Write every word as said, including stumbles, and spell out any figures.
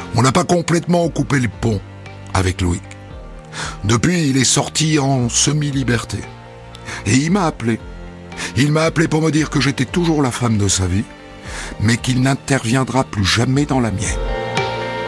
On n'a pas complètement coupé le pont avec Loïc. Depuis, il est sorti en semi-liberté. Et il m'a appelé. Il m'a appelé pour me dire que j'étais toujours la femme de sa vie, mais qu'il n'interviendra plus jamais dans la mienne.